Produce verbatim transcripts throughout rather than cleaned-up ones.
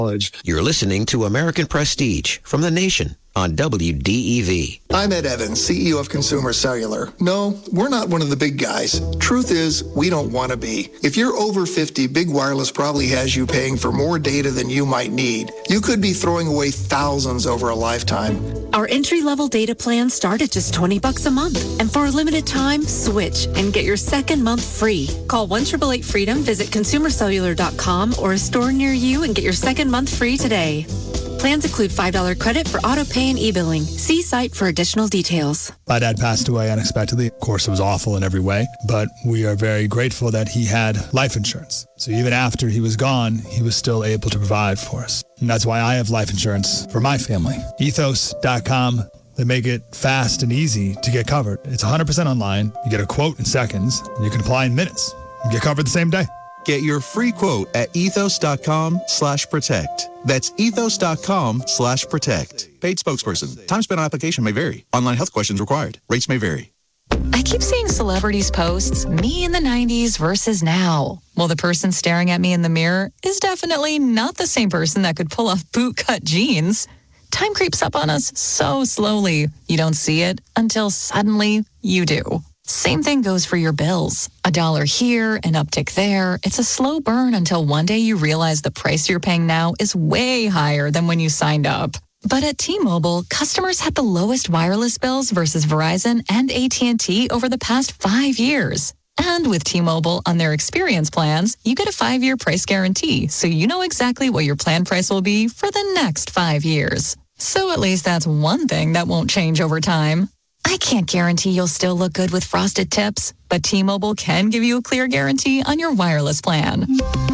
You're listening to American Prestige from The Nation on W D E V. I'm Ed Evans, C E O of Consumer Cellular. No, we're not one of the big guys. Truth is, we don't want to be. If you're over fifty, Big Wireless probably has you paying for more data than you might need. You could be throwing away thousands over a lifetime. Our entry-level data plans start at just twenty bucks a month. And for a limited time, switch and get your second month free. Call one eight eight eight freedom, visit consumer cellular dot com or a store near you and get your second month free today. Plans include five dollars credit for auto pay and e-billing. See site for additional details. My dad passed away unexpectedly. Of course, it was awful in every way, but we are very grateful that he had life insurance. So even after he was gone, he was still able to provide for us. And that's why I have life insurance for my family. ethos dot com. They make it fast and easy to get covered. It's one hundred percent online. You get a quote in seconds, and you can apply in minutes. You get covered the same day. Get your free quote at ethos dot com slash protect. That's ethos dot com slash protect. Paid spokesperson. Time spent on application may vary. Online health questions required. Rates may vary. I keep seeing celebrities posts, me in the nineties versus now. Well, the person staring at me in the mirror is definitely not the same person that could pull off bootcut jeans. Time creeps up on us so slowly. You don't see it until suddenly you do. Same thing goes for your bills. A dollar here, an uptick there. It's a slow burn until one day you realize the price you're paying now is way higher than when you signed up. But at T-Mobile, customers had the lowest wireless bills versus Verizon and A T and T over the past five years. And with T-Mobile on their experience plans, you get a five-year price guarantee, so you know exactly what your plan price will be for the next five years. So at least that's one thing that won't change over time. I can't guarantee you'll still look good with frosted tips, but T-Mobile can give you a clear guarantee on your wireless plan.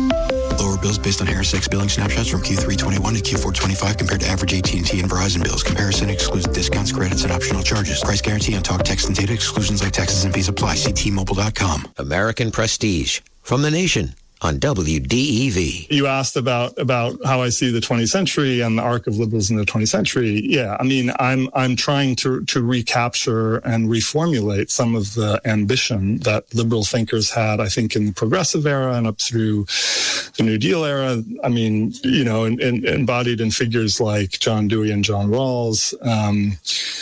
Lower bills based on Harris six billing snapshots from Q three twenty-one to Q four twenty-five compared to average A T and T and Verizon bills. Comparison excludes discounts, credits, and optional charges. Price guarantee on talk, text, and data. Exclusions like taxes and fees apply. See T Mobile dot com. American Prestige from The Nation on W D E V. You asked about about how I see the twentieth century and the arc of liberals in the twentieth century. Yeah, I mean, I'm I'm trying to to recapture and reformulate some of the ambition that liberal thinkers had, I think, in the progressive era and up through the New Deal era. I mean, you know, in, in, embodied in figures like John Dewey and John Rawls. Um,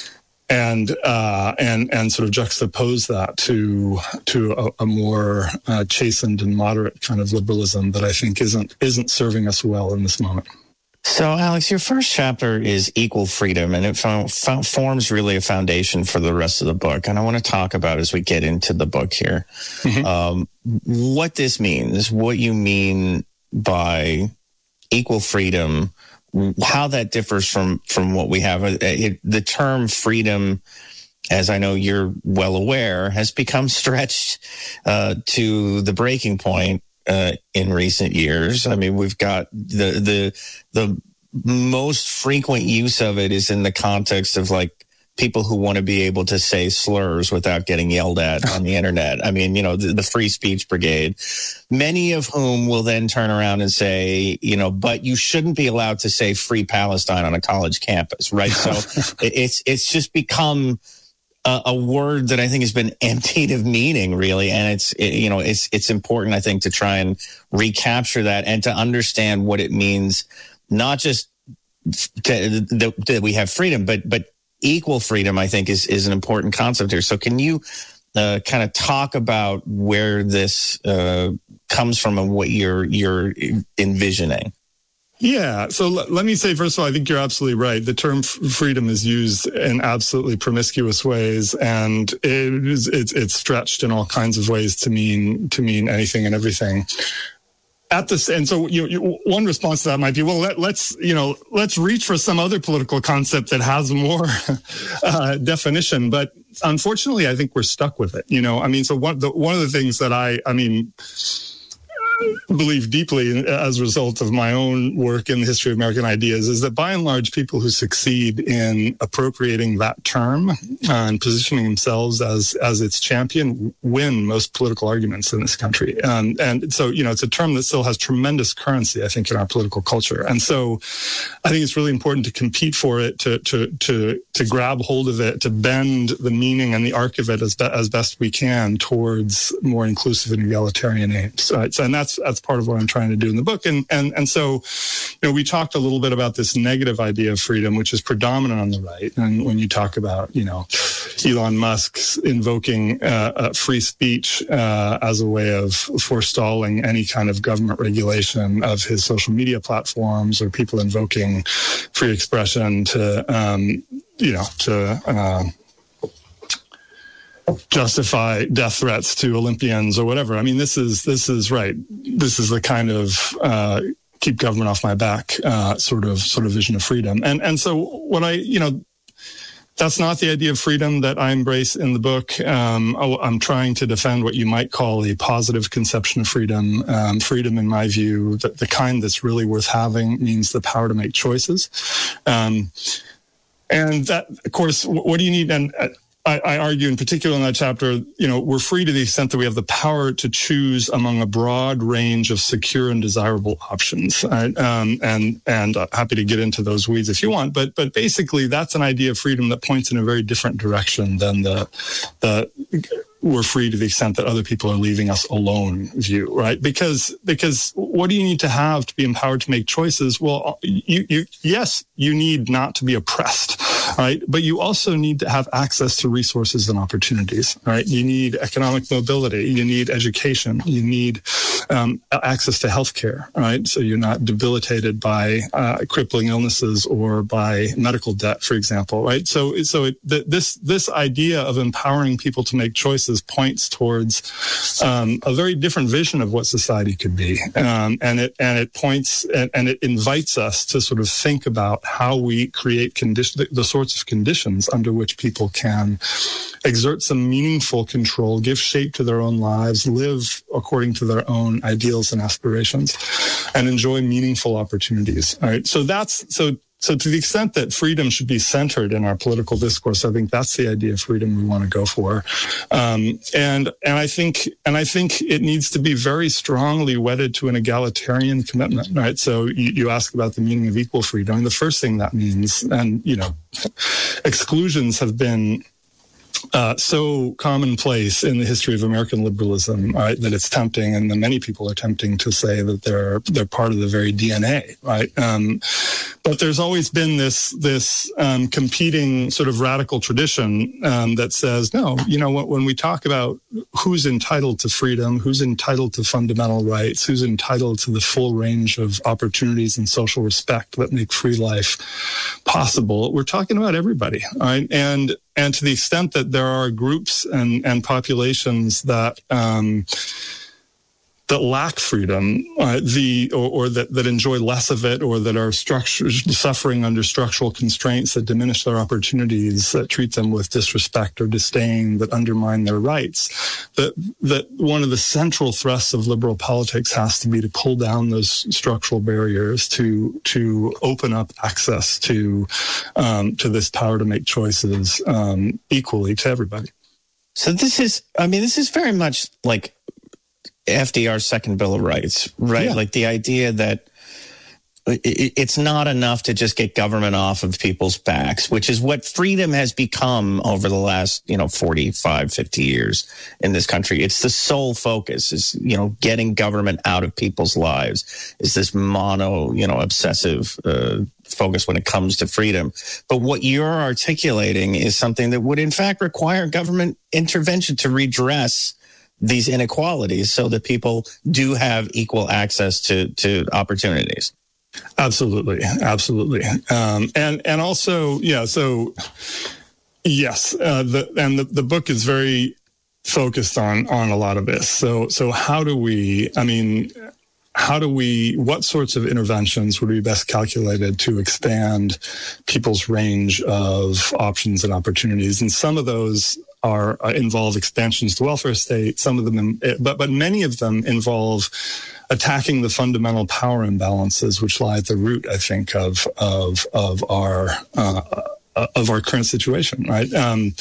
And uh, and and sort of juxtapose that to to a, a more uh, chastened and moderate kind of liberalism that I think isn't isn't serving us well in this moment. So, Alex, your first chapter is equal freedom, and it found, found, forms really a foundation for the rest of the book. And I want to talk about as we get into the book here, mm-hmm. um, what this means, what you mean by equal freedom. How that differs from, from what we have. It, the term freedom, as I know you're well aware, has become stretched uh, to the breaking point uh, in recent years. I mean, we've got the the the most frequent use of it is in the context of like people who want to be able to say slurs without getting yelled at on the internet. I mean, you know, the, the free speech brigade, many of whom will then turn around and say, you know, but you shouldn't be allowed to say free Palestine on a college campus, right? So it, it's it's just become a, a word that I think has been emptied of meaning, really. And it's, it, you know, it's it's important, I think, to try and recapture that and to understand what it means, not just to, that, that we have freedom, but but equal freedom, I think, is, is an important concept here. So can you uh, kind of talk about where this uh, comes from and what you're you're envisioning? Yeah. So l- let me say, first of all, I think you're absolutely right. The term f- freedom is used in absolutely promiscuous ways, and it is, it's, it's stretched in all kinds of ways to mean to mean anything and everything. At this, and so you, you, one response to that might be, well, let, let's you know, let's reach for some other political concept that has more uh, definition. But unfortunately, I think we're stuck with it. You know, I mean, so one the, one of the things that I, I mean, believe deeply as a result of my own work in the history of American ideas is that by and large, people who succeed in appropriating that term uh, and positioning themselves as as its champion win most political arguments in this country. Um, and so, you know, it's a term that still has tremendous currency, I think, in our political culture. And so I think it's really important to compete for it, to to to to grab hold of it, to bend the meaning and the arc of it as, be, as best we can towards more inclusive and egalitarian aims. Right? So, and that's that's that's part of what I'm trying to do in the book. And and and so, you know, we talked a little bit about this negative idea of freedom, which is predominant on the right. And when you talk about, you know, Elon Musk's invoking uh, uh, free speech uh, as a way of forestalling any kind of government regulation of his social media platforms, or people invoking free expression to, um, you know, to uh, justify death threats to Olympians or whatever. I mean, this is this is right. This is the kind of uh, keep government off my back uh, sort of sort of vision of freedom. And and so what I you know. That's not the idea of freedom that I embrace in the book. Um, I'm trying to defend what you might call a positive conception of freedom. Um, freedom, in my view, the, the kind that's really worth having, means the power to make choices. Um, and that, of course, what do you need? And I, I argue in particular in that chapter, you know, we're free to the extent that we have the power to choose among a broad range of secure and desirable options. Right? Um, and and uh, happy to get into those weeds if you want. But but basically, that's an idea of freedom that points in a very different direction than the the we're free to the extent that other people are leaving us alone view, right? Because because what do you need to have to be empowered to make choices? Well, you you yes, you need not to be oppressed, right? But you also need to have access to resources and opportunities, right? You need economic mobility, you need education, you need um, access to healthcare, right? So you're not debilitated by uh, crippling illnesses or by medical debt, for example, right? So so it, th- this this idea of empowering people to make choices points towards um, a very different vision of what society could be, um, and it and it points and, and it invites us to sort of think about how we create condition the, the sorts of conditions under which people can exert some meaningful control, give shape to their own lives, live according to their own ideals and aspirations, and enjoy meaningful opportunities. All right, so that's so. So to the extent that freedom should be centered in our political discourse, I think that's the idea of freedom we want to go for. Um, and and I think and I think it needs to be very strongly wedded to an egalitarian commitment, right? So you, you ask about the meaning of equal freedom. And the first thing that means, and you know, exclusions have been Uh, so commonplace in the history of American liberalism, right, that it's tempting, and many people are tempting to say that they're they're part of the very D N A, right? Um, but there's always been this this um, competing sort of radical tradition um, that says, no, you know what? When we talk about who's entitled to freedom, who's entitled to fundamental rights, who's entitled to the full range of opportunities and social respect that make free life possible, we're talking about everybody, right? And And to the extent that there are groups and, and populations that um, that lack freedom, uh, the or, or that, that enjoy less of it, or that are structure, suffering under structural constraints that diminish their opportunities, that treat them with disrespect or disdain, that undermine their rights, that that one of the central thrusts of liberal politics has to be to pull down those structural barriers, to to open up access to um, to this power to make choices um, equally to everybody. So this is, I mean, this is very much like F D R's Second Bill of Rights, right? Yeah. Like the idea that it's not enough to just get government off of people's backs, which is what freedom has become over the last, you know, forty-five, fifty years in this country. It's the sole focus is, you know, getting government out of people's lives, is this mono, you know, obsessive uh, focus when it comes to freedom. But what you're articulating is something that would in fact require government intervention to redress these inequalities so that people do have equal access to, to opportunities. Absolutely. Absolutely. Um, and, and also, yeah, so yes, uh, the, and the, the book is very focused on, on a lot of this. So, so how do we, I mean, how do we, what sorts of interventions would be best calculated to expand people's range of options and opportunities? And some of those are uh, involve expansions to welfare state. Some of them, but but many of them involve attacking the fundamental power imbalances which lie at the root, I think, of of of our uh, of our current situation. Right. Um,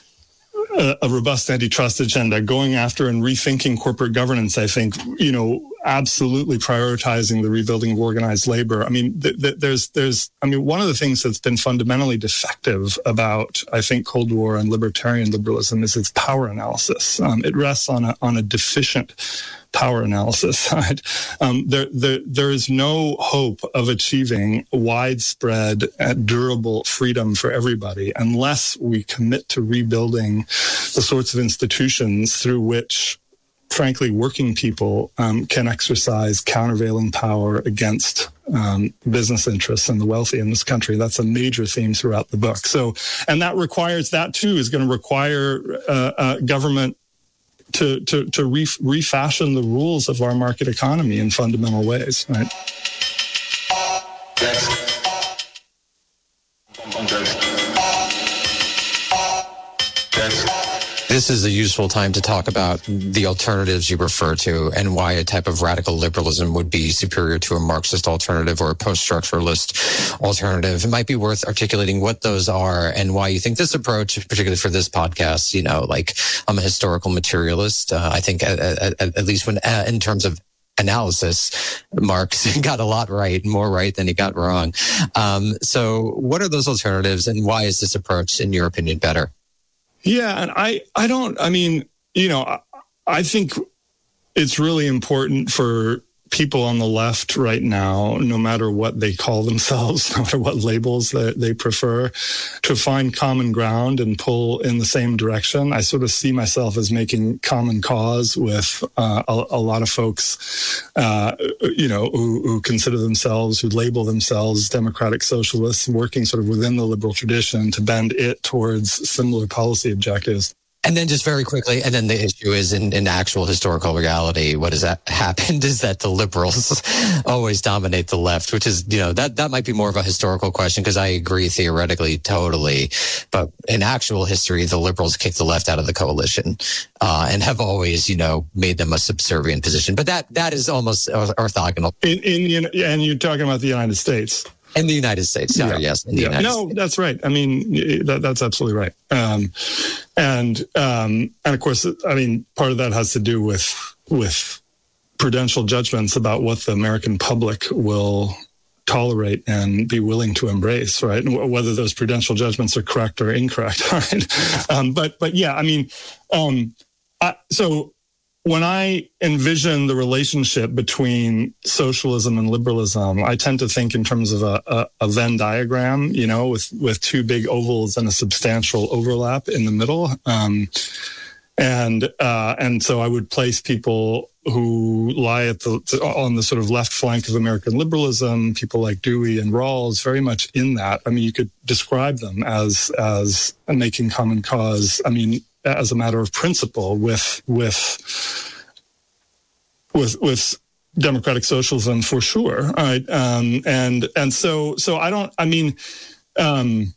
a, a robust antitrust agenda, going after and rethinking corporate governance, I think, you know, absolutely prioritizing the rebuilding of organized labor. I mean, th- th- there's, there's, I mean, one of the things that's been fundamentally defective about, I think, Cold War and libertarian liberalism is its power analysis. Um, it rests on a on a deficient power analysis side. Um, there, there, there is no hope of achieving widespread, uh, durable freedom for everybody unless we commit to rebuilding the sorts of institutions through which, frankly, working people um, can exercise countervailing power against um, business interests and the wealthy in this country. That's a major theme throughout the book. So, and that requires, that too is going to require uh, uh, government to to to re- refashion the rules of our market economy in fundamental ways, right? This is a useful time to talk about the alternatives you refer to and why a type of radical liberalism would be superior to a Marxist alternative or a post-structuralist alternative. It might be worth articulating what those are and why you think this approach, particularly for this podcast, you know, like I'm a historical materialist. Uh, I think at, at, at least when uh, in terms of analysis, Marx got a lot right, more right than he got wrong. Um, so what are those alternatives and why is this approach, in your opinion, better? Yeah, and I, I don't, I mean, you know, I, I think it's really important for people on the left right now, no matter what they call themselves, no matter what labels that they prefer, to find common ground and pull in the same direction. I sort of see myself as making common cause with uh, a, a lot of folks, uh, you know, who, who consider themselves, who label themselves democratic socialists, working sort of within the liberal tradition to bend it towards similar policy objectives. And then just very quickly, and then the issue is in, in actual historical reality, what has that happened is that the liberals always dominate the left, which is, you know, that, that might be more of a historical question because I agree theoretically totally. But in actual history, the liberals kicked the left out of the coalition uh, and have always, you know, made them a subservient position. But that that is almost orthogonal. In, in, and you're talking about the United States. In the United States, sorry, yeah. yes. In the yeah. United no, States. That's right. I mean, that, that's absolutely right. Um, and um, and of course, I mean, part of that has to do with with prudential judgments about what the American public will tolerate and be willing to embrace, right? And whether those prudential judgments are correct or incorrect, right? Um, but but yeah, I mean, um, I, so. When I envision the relationship between socialism and liberalism, I tend to think in terms of a, a, a Venn diagram, you know, with, with two big ovals and a substantial overlap in the middle. Um, and uh, and so I would place people who lie at the on the sort of left flank of American liberalism, people like Dewey and Rawls, very much in that. I mean, you could describe them as as making common cause. I mean, as a matter of principle, with with with with democratic socialism for sure, right? Um, and and so so I don't. I mean, um,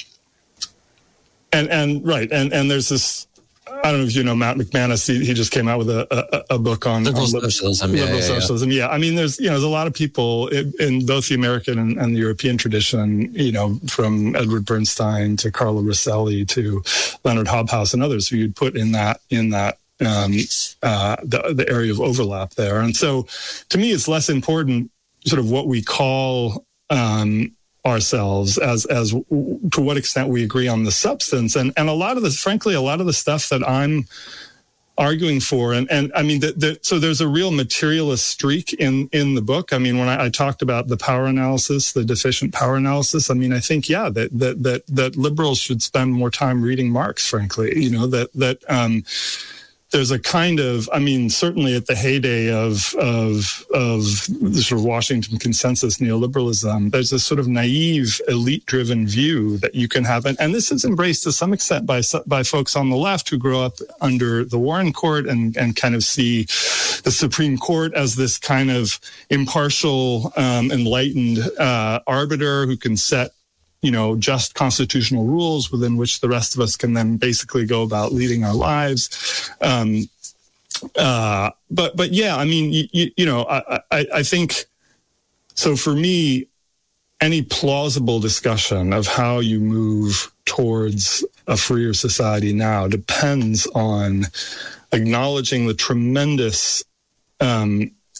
and and right, and and there's this. I don't know if you know Matt McManus. He, he just came out with a, a, a book on liberal on socialism. Liberal yeah, yeah, socialism. Yeah. yeah, I mean, there's you know, there's a lot of people in, in both the American and, and the European tradition. You know, from Edward Bernstein to Carlo Rosselli to Leonard Hobhouse and others who you'd put in that in that um, uh, the the area of overlap there. And so, to me, it's less important sort of what we call. Um, ourselves as as to what extent we agree on the substance, and and a lot of the frankly a lot of the stuff that I'm arguing for, and and I mean that the, so there's a real materialist streak in in the book. I mean, when I, I talked about the power analysis, the deficient power analysis, I mean, I think yeah that that that that liberals should spend more time reading Marx, frankly. You know, that that um there's a kind of, I mean, certainly at the heyday of of of the sort of Washington consensus neoliberalism, there's this sort of naive, elite-driven view that you can have, and, and this is embraced to some extent by by folks on the left who grow up under the Warren Court and and kind of see the Supreme Court as this kind of impartial, um, enlightened uh, arbiter who can set, you know, just constitutional rules within which the rest of us can then basically go about leading our lives. Um, uh, but, but yeah, I mean, you, you know, I, I, I think, so for me, any plausible discussion of how you move towards a freer society now depends on acknowledging the tremendous, um,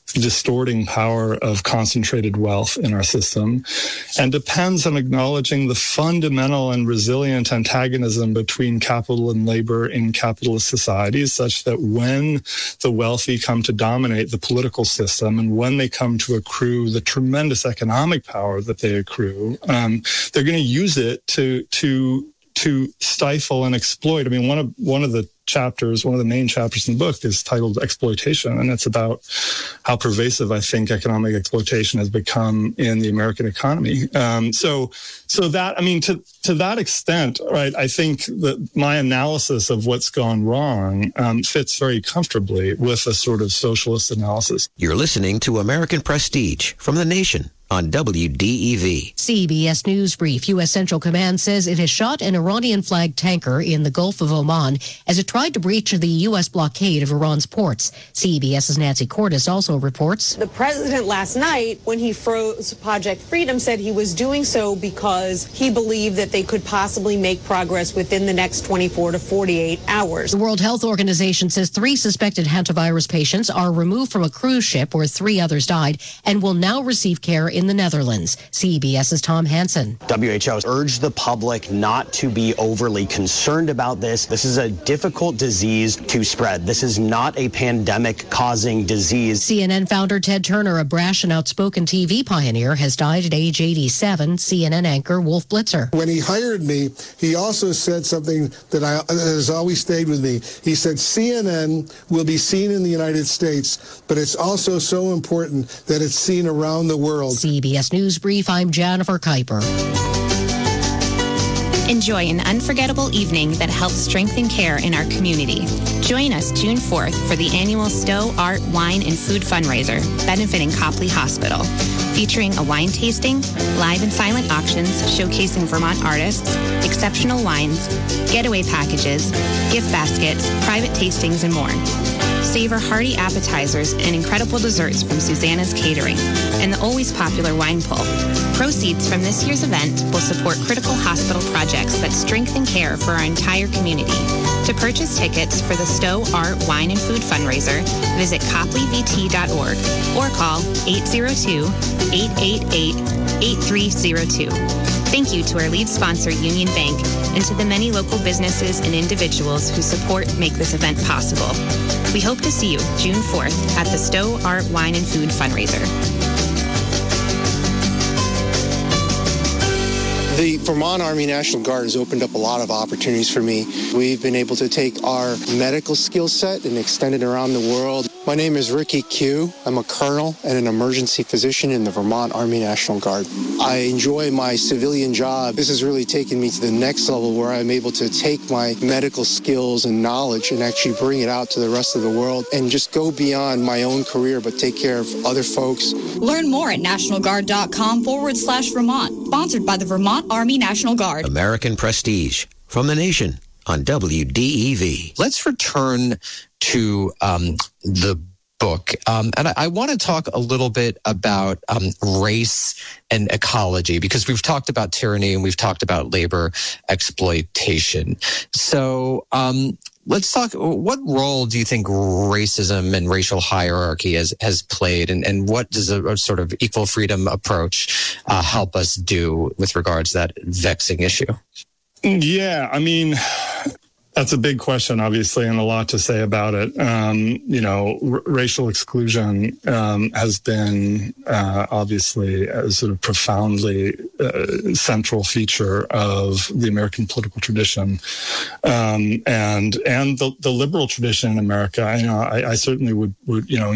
distorting power of concentrated wealth in our system, and depends on acknowledging the fundamental and resilient antagonism between capital and labor in capitalist societies, such that when the wealthy come to dominate the political system and when they come to accrue the tremendous economic power that they accrue, um, they're going to use it to to to stifle and exploit. I mean, one of one of the chapters, one of the main chapters in the book is titled Exploitation, and it's about how pervasive I think economic exploitation has become in the American economy. Um, so, so that, I mean, to, to that extent, right, I think that my analysis of what's gone wrong um, fits very comfortably with a sort of socialist analysis. You're listening to American Prestige from The Nation on W D E V. C B S News Brief. U S Central Command says it has shot an Iranian-flagged tanker in the Gulf of Oman as it tried to breach the U S blockade of Iran's ports. CBS's Nancy Cordes also reports. The president last night, when he froze Project Freedom, said he was doing so because he believed that they could possibly make progress within the next twenty-four to forty-eight hours. The World Health Organization says three suspected hantavirus patients are removed from a cruise ship where three others died and will now receive care in the Netherlands. CBS's Tom Hansen. W H O urged the public not to be overly concerned about this. This is a difficult disease to spread. This is not a pandemic-causing disease. C N N founder Ted Turner, a brash and outspoken T V pioneer, has died at age eighty-seven. C N N anchor Wolf Blitzer. When he hired me, he also said something that, I, that has always stayed with me. He said, C N N will be seen in the United States, but it's also so important that it's seen around the world. C B S News Brief, I'm Jennifer Kuiper. Enjoy an unforgettable evening that helps strengthen care in our community. Join us June fourth for the annual Stowe Art, Wine, and Food fundraiser benefiting Copley Hospital, featuring a wine tasting, live and silent auctions showcasing Vermont artists, exceptional wines, getaway packages, gift baskets, private tastings, and more. Savor hearty appetizers and incredible desserts from Susanna's Catering and the always popular wine pull. Proceeds from this year's event will support critical hospital projects that strengthen care for our entire community. To purchase tickets for the Stowe Art, Wine, and Food fundraiser, visit copley v t dot org or call eight zero two, eight eight eight, eight three zero two. Thank you to our lead sponsor, Union Bank, and to the many local businesses and individuals who support make this event possible. We hope to see you June fourth at the Stowe Art, Wine, and Food fundraiser. The Vermont Army National Guard has opened up a lot of opportunities for me. We've been able to take our medical skill set and extend it around the world. My name is Ricky Q. I'm a colonel and an emergency physician in the Vermont Army National Guard. I enjoy my civilian job. This has really taken me to the next level where I'm able to take my medical skills and knowledge and actually bring it out to the rest of the world and just go beyond my own career but take care of other folks. Learn more at nationalguard.com forward slash Vermont. Sponsored by the Vermont Army National Guard. American Prestige from The Nation on W D E V. Let's return to um, the book. Um, and I, I want to talk a little bit about um, race and ecology, because we've talked about tyranny and we've talked about labor exploitation. So um, let's talk, what role do you think racism and racial hierarchy has, has played, and, and what does a, a sort of equal freedom approach uh, help us do with regards to that vexing issue? Yeah, I mean, that's a big question, obviously, and a lot to say about it. Um, you know, r- racial exclusion um, has been uh, obviously a sort of profoundly uh, central feature of the American political tradition, um, and and the, the liberal tradition in America. You know, I, I certainly would, would, you know.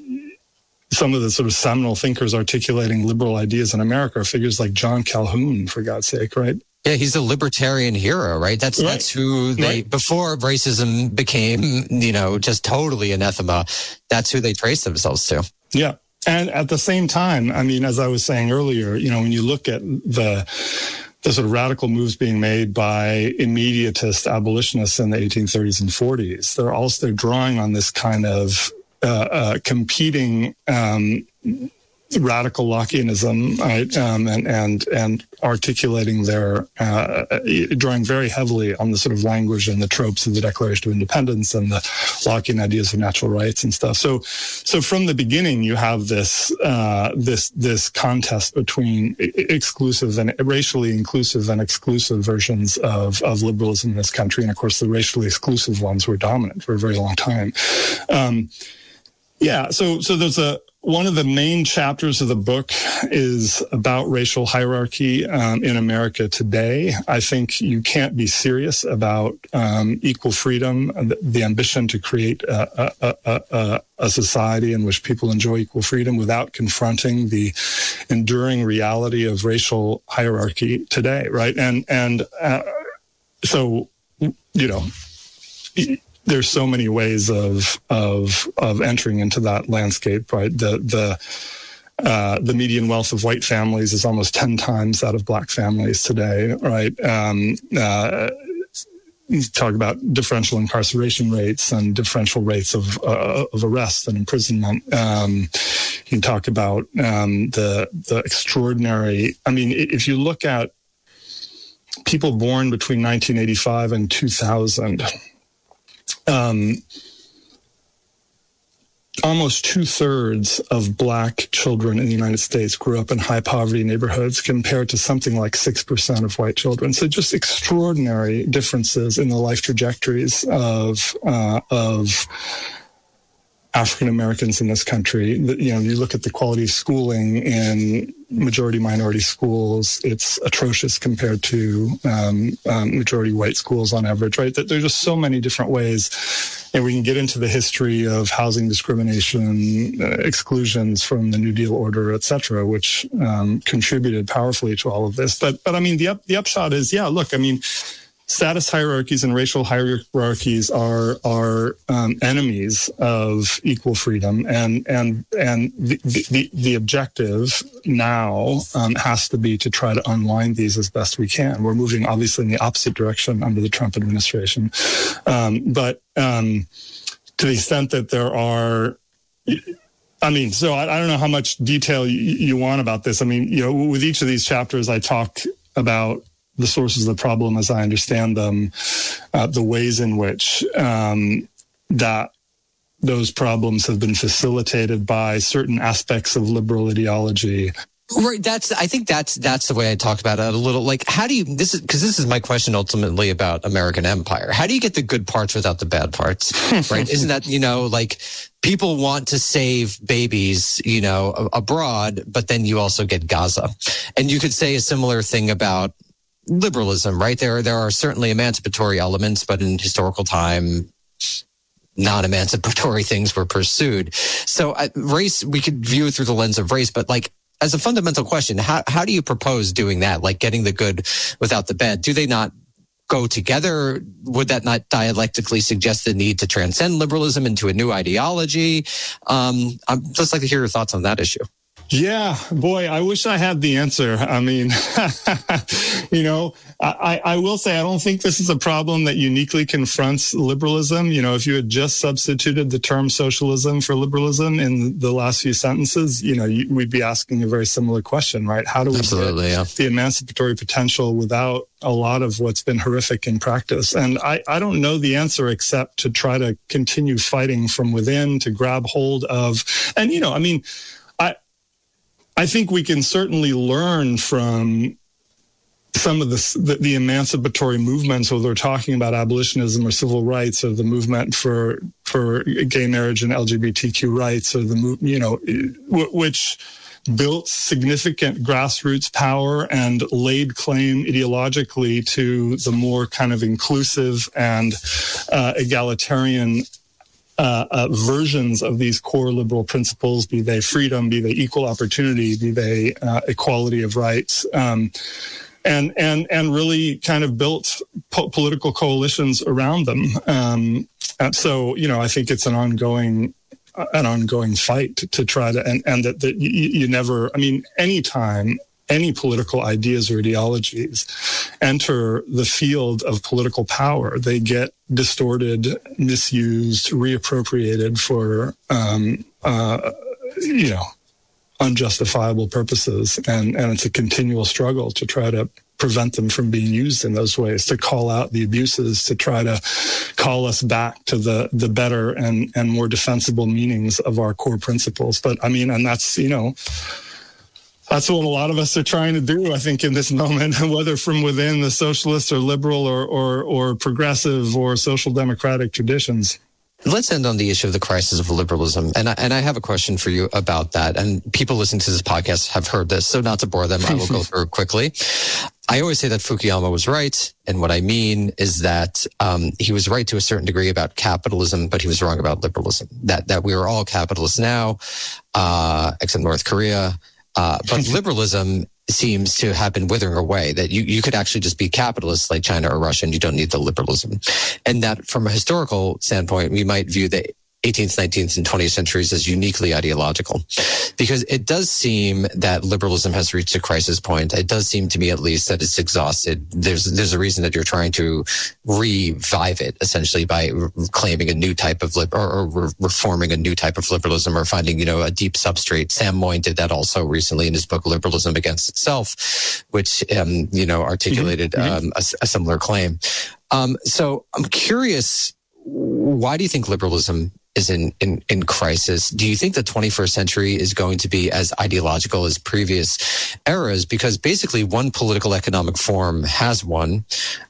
Some of the sort of seminal thinkers articulating liberal ideas in America are figures like John Calhoun, for God's sake, right? Yeah, he's the libertarian hero, right? That's right. That's who they, right. Before racism became, you know, just totally anathema, that's who they trace themselves to. Yeah. And at the same time, I mean, as I was saying earlier, you know, when you look at the the sort of radical moves being made by immediatist abolitionists in the eighteen thirties and forties, they're also they're drawing on this kind of uh, uh, competing um radical Lockeanism, right, um, and and and articulating their uh, drawing very heavily on the sort of language and the tropes of the Declaration of Independence and the Lockean ideas of natural rights and stuff. So, so from the beginning, you have this uh, this this contest between exclusive and racially inclusive and exclusive versions of of liberalism in this country, and of course, the racially exclusive ones were dominant for a very long time. Um, yeah, so so there's a one of the main chapters of the book is about racial hierarchy um, in America today. I think you can't be serious about um, equal freedom, the, the ambition to create a, a, a, a, a society in which people enjoy equal freedom without confronting the enduring reality of racial hierarchy today, right? And and uh, so, you know, there's so many ways of of of entering into that landscape, right? The the uh, the median wealth of white families is almost ten times that of black families today, right? Um, uh, you talk about differential incarceration rates and differential rates of uh, of arrest and imprisonment. Um, you can talk about um, the the extraordinary. I mean, if you look at people born between nineteen eighty-five and two thousand. Um, almost two-thirds of black children in the United States grew up in high-poverty neighborhoods compared to something like six percent of white children. So just extraordinary differences in the life trajectories of uh, of African Americans in this country. You know, you look at the quality of schooling in majority minority schools, it's atrocious compared to um, um, majority white schools on average, right? That there's just so many different ways. And we can get into the history of housing discrimination, uh, exclusions from the New Deal order, et cetera, which um, contributed powerfully to all of this. But, but I mean, the up, the upshot is, yeah, look, I mean, status hierarchies and racial hierarchies are are um, enemies of equal freedom, and and and the the, the objective now um, has to be to try to unwind these as best we can. We're moving obviously in the opposite direction under the Trump administration, um, but um, to the extent that there are. I mean, so I, I don't know how much detail you, you want about this. I mean, you know, with each of these chapters, I talk about the sources of the problem as I understand them, uh, the ways in which um, that those problems have been facilitated by certain aspects of liberal ideology. Right. That's, I think that's, that's the way I talk about it a little. Like, how do you, this is, cause this is my question ultimately about American empire. How do you get the good parts without the bad parts? Right. Isn't that, you know, like people want to save babies, you know, abroad, but then you also get Gaza. And you could say a similar thing about liberalism, right? There, there are certainly emancipatory elements, but in historical time, non-emancipatory things were pursued. So uh, race, we could view it through the lens of race, but like as a fundamental question, how, how do you propose doing that? Like getting the good without the bad? Do they not go together? Would that not dialectically suggest the need to transcend liberalism into a new ideology? Um, I'd just like to hear your thoughts on that issue. Yeah, boy, I wish I had the answer. I mean, you know, I, I will say I don't think this is a problem that uniquely confronts liberalism. You know, if you had just substituted the term socialism for liberalism in the last few sentences, you know, you, we'd be asking a very similar question, right? How do we Absolutely, get yeah. the emancipatory potential without a lot of what's been horrific in practice? And I, I don't know the answer except to try to continue fighting from within, to grab hold of, and, you know, I mean, I think we can certainly learn from some of the, the, the emancipatory movements, whether we're talking about abolitionism or civil rights, or the movement for for gay marriage and L G B T Q rights, or the move, you know, which built significant grassroots power and laid claim ideologically to the more kind of inclusive and uh, egalitarian Uh, uh, versions of these core liberal principles, be they freedom, be they equal opportunity, be they uh, equality of rights, um, and and and really kind of built po- political coalitions around them. Um, and so, you know, I think it's an ongoing uh, an ongoing fight to, to try to, and and that, that you, you never, I mean, anytime any political ideas or ideologies enter the field of political power, they get distorted, misused, reappropriated for, um, uh, you know, unjustifiable purposes. And, and it's a continual struggle to try to prevent them from being used in those ways, to call out the abuses, to try to call us back to the, the better and, and more defensible meanings of our core principles. But I mean, and that's, you know, that's what a lot of us are trying to do, I think, in this moment, whether from within the socialist or liberal or, or, or progressive or social democratic traditions. Let's end on the issue of the crisis of liberalism. And I, and I have a question for you about that. And people listening to this podcast have heard this, so not to bore them, I will go through it quickly. I always say that Fukuyama was right. And what I mean is that um, he was right to a certain degree about capitalism, but he was wrong about liberalism. That, that we are all capitalists now, uh, except North Korea. Uh, but liberalism seems to have been withering away, that you, you could actually just be capitalist like China or Russia and you don't need the liberalism. And that from a historical standpoint, we might view the eighteenth, nineteenth, and twentieth centuries as uniquely ideological, because it does seem that liberalism has reached a crisis point. It does seem to me, at least, that it's exhausted. There's there's a reason that you're trying to revive it, essentially, by re- claiming a new type of lib- or, or re- reforming a new type of liberalism, or finding, you know, a deep substrate. Sam Moyn did that also recently in his book Liberalism Against Itself, which um, you know articulated mm-hmm. um, a, a similar claim. Um, so I'm curious, why do you think liberalism is in, in, in crisis? Do you think the twenty-first century is going to be as ideological as previous eras? Because basically one political economic form has won.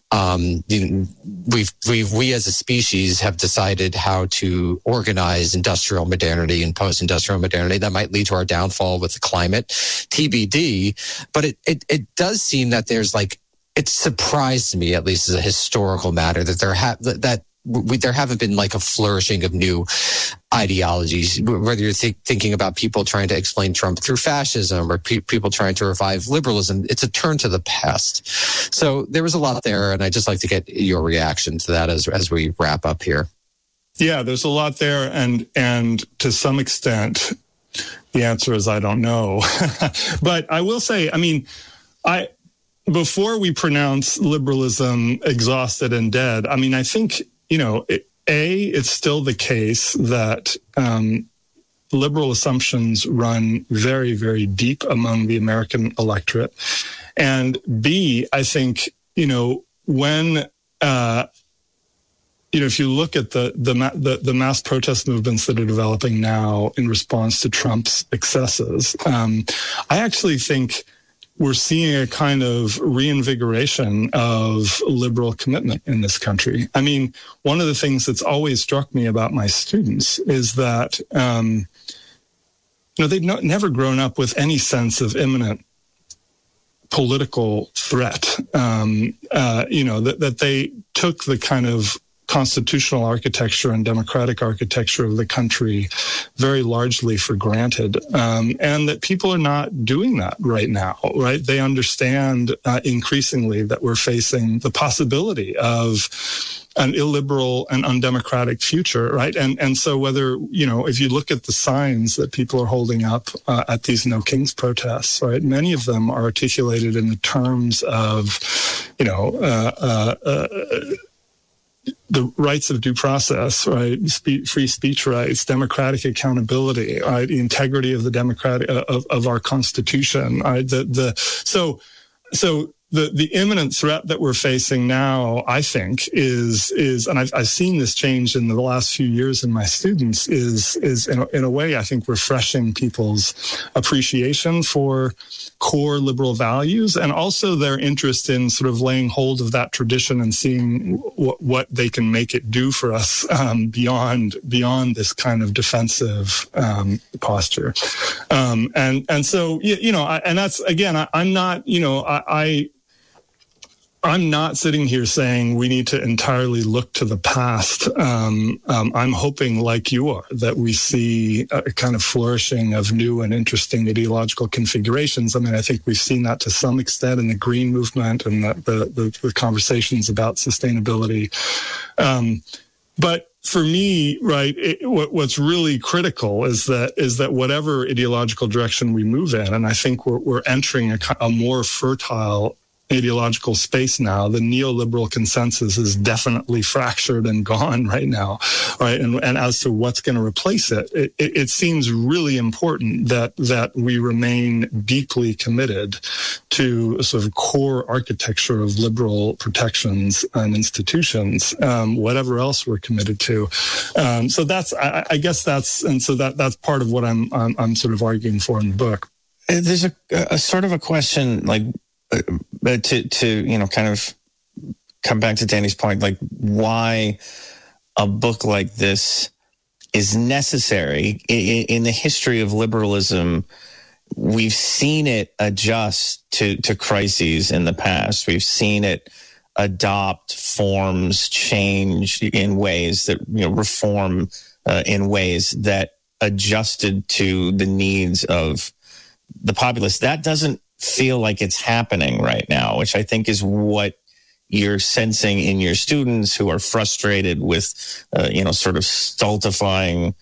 Um, we've, we've, we as a species have decided how to organize industrial modernity and post-industrial modernity. That might lead to our downfall with the climate, T B D. But it, it, it does seem that there's like, it surprised me, at least as a historical matter, that there have, that, We, there haven't been like a flourishing of new ideologies, whether you're th- thinking about people trying to explain Trump through fascism or pe- people trying to revive liberalism. It's a turn to the past. So there was a lot there, and I'd just like to get your reaction to that as as we wrap up here. Yeah, there's a lot there, and and to some extent, the answer is I don't know. But I will say, I mean, I before we pronounce liberalism exhausted and dead, I mean, I think, you know, it, A, it's still the case that um, liberal assumptions run very, very deep among the American electorate. And B, I think, you know, when, uh, you know, if you look at the, the, the, the mass protest movements that are developing now in response to Trump's excesses, um, I actually think we're seeing a kind of reinvigoration of liberal commitment in this country. I mean, one of the things that's always struck me about my students is that, um, you know, they've no, never grown up with any sense of imminent political threat. Um, uh, you know, that, that they took the kind of constitutional architecture and democratic architecture of the country very largely for granted, um, and that people are not doing that right now, right? They understand uh, increasingly that we're facing the possibility of an illiberal and undemocratic future, right? And and so whether, you know, if you look at the signs that people are holding up uh, at these No Kings protests, right, many of them are articulated in the terms of, you know, uh, uh, uh, the rights of due process, right? Spe- free speech rights, democratic accountability, right? The integrity of the democratic uh, of, of our Constitution, right? The the so so the the imminent threat that we're facing now, I think, is is, and I've I've seen this change in the last few years in my students, is is in a, in a way, I think, refreshing people's appreciation for core liberal values, and also their interest in sort of laying hold of that tradition and seeing w- what they can make it do for us um, beyond beyond this kind of defensive um, posture. Um, and and so you, you know, I, and that's again, I, I'm not, you know, I. I I'm not sitting here saying we need to entirely look to the past. Um, um, I'm hoping, like you are, that we see a kind of flourishing of new and interesting ideological configurations. I mean, I think we've seen that to some extent in the Green Movement and the, the, the, the conversations about sustainability. Um, but for me, right, it, what, what's really critical is that is that whatever ideological direction we move in, and I think we're, we're entering a, a more fertile ideological space now. The neoliberal consensus is definitely fractured and gone right now, right? And, and as to what's going to replace it, it, it, it seems really important that that we remain deeply committed to a sort of core architecture of liberal protections and institutions, um, whatever else we're committed to. Um, so that's, I, I guess that's, and so that that's part of what I'm, I'm I'm sort of arguing for in the book. There's a, a sort of a question, like, uh, to to you know, kind of come back to Danny's point, like why a book like this is necessary in, in the history of liberalism. We've seen it adjust to to crises in the past. We've seen it adopt forms, change in ways that, you know, reform uh, in ways that adjusted to the needs of the populace. That doesn't feel like it's happening right now, which I think is what you're sensing in your students who are frustrated with, uh, you know, sort of stultifying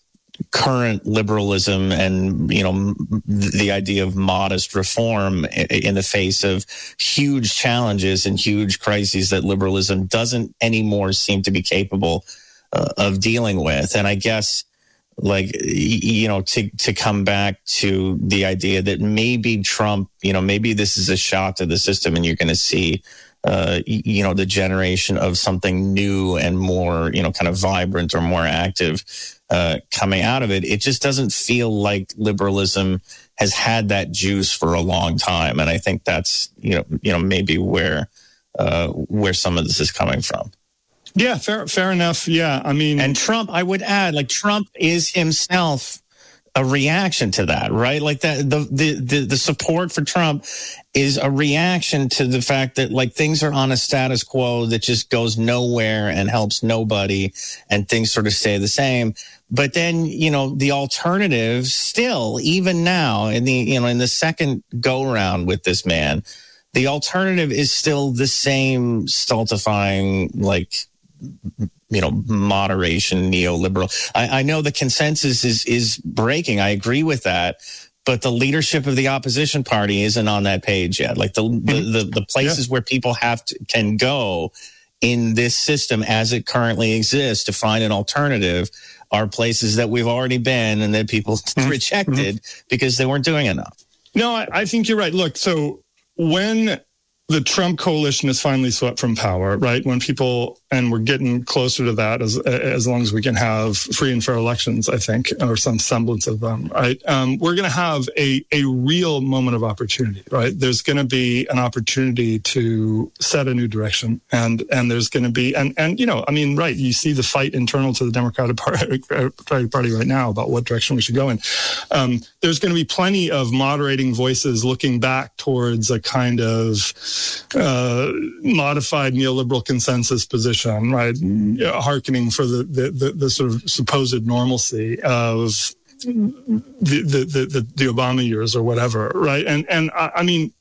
current liberalism and, you know, the idea of modest reform in the face of huge challenges and huge crises that liberalism doesn't anymore seem to be capable uh, of dealing with. And I guess, like, you know, to, to come back to the idea that maybe Trump, you know, maybe this is a shot to the system and you're going to see, uh, you know, the generation of something new and more, you know, kind of vibrant or more active uh, coming out of it. It just doesn't feel like liberalism has had that juice for a long time. And I think that's, you know, you know, maybe where, uh, where some of this is coming from. Yeah, fair, fair enough. Yeah, I mean, and Trump, I would add, like, Trump is himself a reaction to that, right? Like that, the the the, the support for Trump is a reaction to the fact that, like, things are on a status quo that just goes nowhere and helps nobody, and things sort of stay the same. But then, you know, the alternative still, even now, in the you know in the second go round with this man, the alternative is still the same stultifying, like, you know, moderation, neoliberal. I, I know the consensus is is breaking. I agree with that, but the leadership of the opposition party isn't on that page yet. Like the the the, the places yeah. where people have to can go in this system as it currently exists to find an alternative are places that we've already been and that people mm-hmm. rejected mm-hmm. because they weren't doing enough. No, I, I think you're right. Look, so when the Trump coalition is finally swept from power, right? When people, and we're getting closer to that as as long as we can have free and fair elections, I think, or some semblance of them, right? Um, we're going to have a a real moment of opportunity, right? There's going to be an opportunity to set a new direction, and and there's going to be, and and you know, I mean, right? You see the fight internal to the Democratic Party, Party right now about what direction we should go in. Um, there's going to be plenty of moderating voices looking back towards a kind of Uh, modified neoliberal consensus position, right? Hearkening for the, the, the, the sort of supposed normalcy of the, the, the, the Obama years or whatever, right? And, and I, I mean,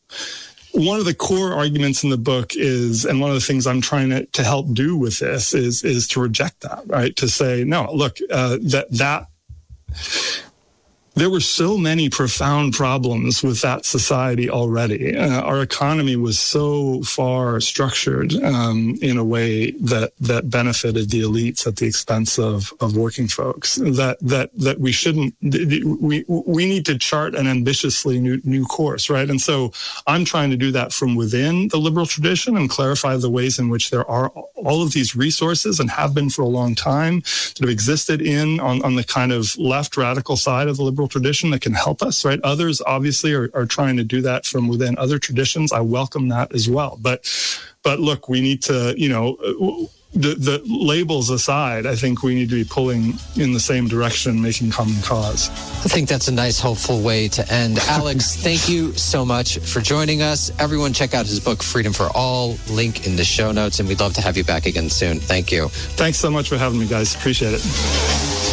one of the core arguments in the book is, and one of the things I'm trying to, to help do with this is, is to reject that, right? To say, no, look, uh, that, that, there were so many profound problems with that society already. Uh, our economy was so far structured um, in a way that that benefited the elites at the expense of, of working folks. That that that we shouldn't. We we need to chart an ambitiously new new course, right? And so I'm trying to do that from within the liberal tradition and clarify the ways in which there are all of these resources and have been for a long time that have existed in on on the kind of left radical side of the liberal tradition that can help us, right? Others obviously are, are trying to do that from within other traditions. I welcome that as well. But, but look, we need to, you know, the, the labels aside, I think we need to be pulling in the same direction, making common cause. I think that's a nice, hopeful way to end. Alex, thank you so much for joining us. Everyone check out his book, Freedom for All, link in the show notes, and we'd love to have you back again soon. Thank you. Thanks so much for having me, guys. Appreciate it.